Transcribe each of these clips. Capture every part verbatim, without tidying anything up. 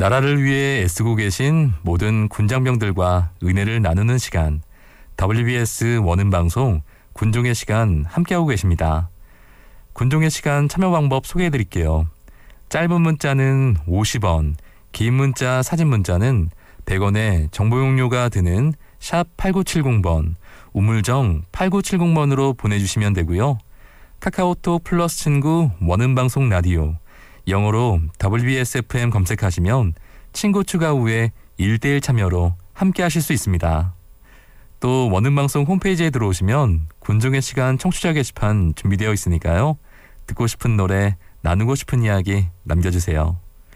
나라를 위해 애쓰고 계신 모든 군장병들과 은혜를 나누는 시간, 더블유비에스 원음방송 군종의 시간 함께하고 계십니다. 군종의 시간 참여 방법 소개해드릴게요. 짧은 문자는 오십 원, 긴 문자 사진 문자는 백 원의 정보 용료가 드는 샵 팔구칠공 번, 우물정 팔구칠공 번으로 보내주시면 되고요. 카카오톡 플러스 친구 원음방송 라디오, 영어로 더블유비에스 에프엠 검색하시면 친구 추가 후에 일 대일 참여로 함께 하실 수 있습니다. 또 원음방송 홈페이지에 들어오시면 군종의 시간 청취자 게시판 준비되어 있으니까요. 듣고 싶은 노래, 나누고 싶은 이야기 남겨주세요.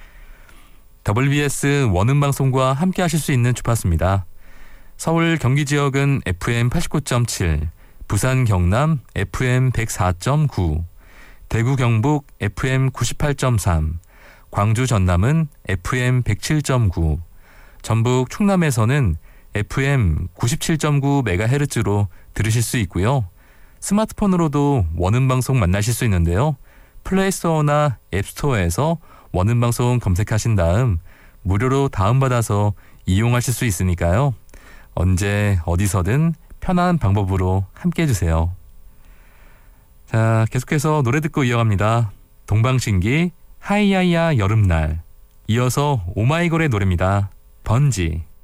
더블유비에스 원음방송과 함께 하실 수 있는 주파수입니다. 서울 경기 지역은 에프엠 팔십구 점 칠, 부산 경남 에프엠 백사 점 구, 대구 경북 에프엠 구십팔 점 삼, 광주 전남은 에프엠 백칠 점 구, 전북 충남에서는 에프엠 구십칠 점 구 메가헤르츠로 들으실 수 있고요. 스마트폰으로도 원음방송 만나실 수 있는데요. 플레이스토어나 앱스토어에서 원음방송 검색하신 다음 무료로 다운받아서 이용하실 수 있으니까요. 언제 어디서든 편한 방법으로 함께 해주세요. 자, 계속해서 노래 듣고 이어갑니다. 동방신기 하이야이야 여름날, 이어서 오마이걸의 노래입니다. 번지.